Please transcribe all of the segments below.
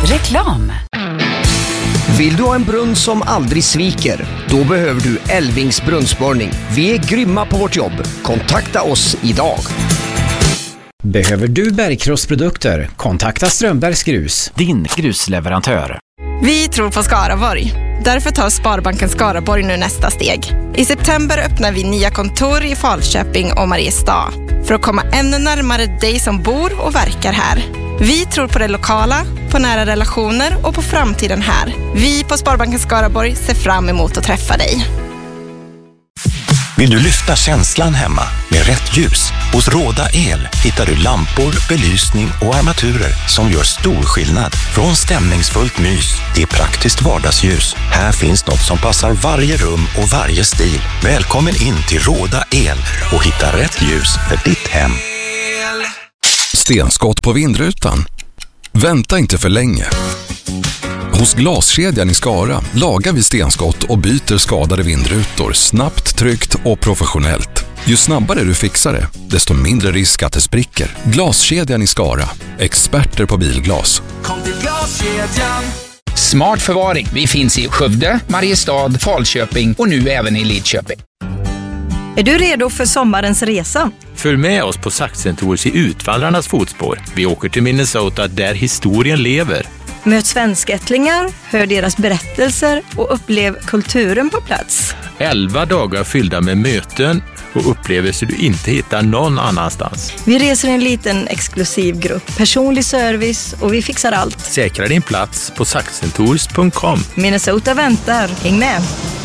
Reklam. Vill du ha en brunn som aldrig sviker? Då behöver du Elvings brunnsborrning. Vi är grymma på vårt jobb. Kontakta oss idag. Behöver du bergkrossprodukter? Kontakta Strömbergs Grus, din grusleverantör. Vi tror på Skaraborg. Därför tar Sparbanken Skaraborg nu nästa steg. I september öppnar vi nya kontor i Falköping och Mariestad för att komma ännu närmare dig som bor och verkar här. Vi tror på det lokala, på nära relationer och på framtiden här. Vi på Sparbanken Skaraborg ser fram emot att träffa dig. Vill du lyfta känslan hemma med rätt ljus? Hos Råda El hittar du lampor, belysning och armaturer som gör stor skillnad. Från stämningsfullt mys till praktiskt vardagsljus. Här finns något som passar varje rum och varje stil. Välkommen in till Råda El och hitta rätt ljus för ditt hem. Stenskott på vindrutan? Vänta inte för länge. Hos Glaskedjan i Skara lagar vi stenskott och byter skadade vindrutor snabbt, tryggt och professionellt. Ju snabbare du fixar det, desto mindre risk att det spricker. Glaskedjan i Skara. Experter på bilglas. Kom till Glaskedjan. Smart förvaring. Vi finns i Skövde, Mariestad, Falköping och nu även i Lidköping. Är du redo för sommarens resa? Följ med oss på Saxen-Tours i Utvallarnas fotspår. Vi åker till Minnesota där historien lever. Möt svenskättlingar, hör deras berättelser och upplev kulturen på plats. 11 dagar fyllda med möten och upplevelser du inte hittar någon annanstans. Vi reser en liten exklusiv grupp, personlig service och vi fixar allt. Säkra din plats på saxentours.com. Minnesota väntar, häng med!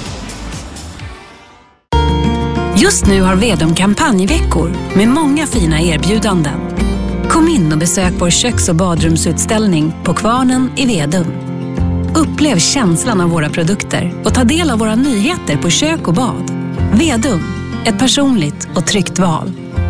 Just nu har Vedum kampanjveckor med många fina erbjudanden. Kom in och besök vår köks- och badrumsutställning på Kvarnen i Vedum. Upplev känslan av våra produkter och ta del av våra nyheter på kök och bad. Vedum, ett personligt och tryggt val.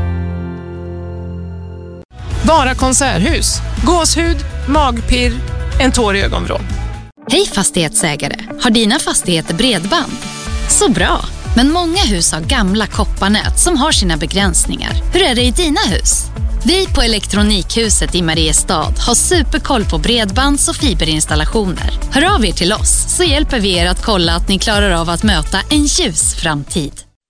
Bara konserthus, gåshud, magpirr, en tår i ögonvrån. Hej fastighetsägare, har dina fastigheter bredband? Så bra, men många hus har gamla kopparnät som har sina begränsningar. Hur är det i dina hus? Vi på Elektronikhuset i Mariestad har superkoll på bredbands- och fiberinstallationer. Hör av er till oss så hjälper vi er att kolla att ni klarar av att möta en ljus framtid.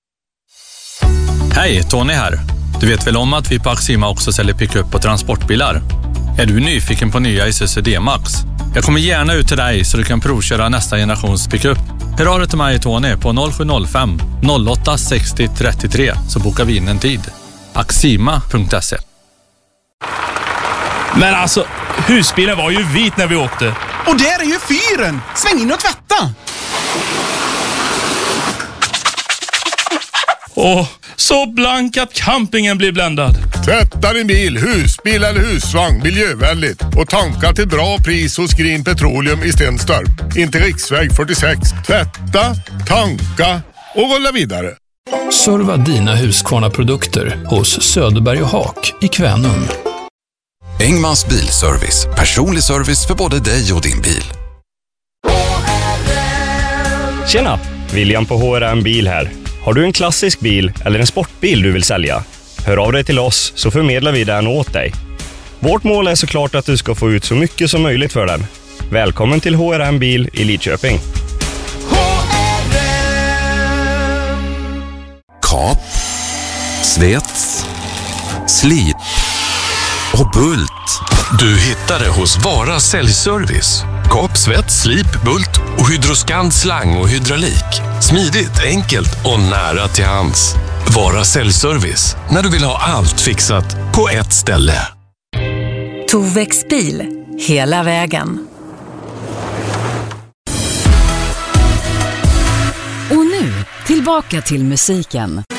Hej, Tony här. Du vet väl om att vi på Axima också säljer pick-up och transportbilar? Är du nyfiken på nya Isuzu D-Max? Jag kommer gärna ut till dig så du kan provköra nästa generations pick-up. Hör av dig till mig, Tony, på 0705 08 60 33 så bokar vi in en tid. Axima.se. Men alltså, husbilen var ju vit när vi åkte. Och där är ju fyren! Sväng in och tvätta! Åh, så blank att campingen blir bländad. Tvätta din bil, husbil eller husvagn miljövänligt och tanka till bra pris hos Green Petroleum i Stenstorp. Inte riksväg 46. Tvätta, tanka och rulla vidare. Serva dina Husqvarna-produkter hos Söderberg och Haak i Kvänum. Engmans bilservice. Personlig service för både dig och din bil. Tjena, William på HRM Bil här. Har du en klassisk bil eller en sportbil du vill sälja? Hör av dig till oss så förmedlar vi den åt dig. Vårt mål är såklart att du ska få ut så mycket som möjligt för den. Välkommen till HRM Bil i Lidköping. Kap, svets, slip och bult. Du hittar det hos Vara Säljservice. Kap, svets, slip, bult och Hydroskan slang och hydraulik. Smidigt, enkelt och nära till hands. Vara Säljservice. När du vill ha allt fixat på ett ställe. Tovex bil. Hela vägen. Och nu, tillbaka till musiken.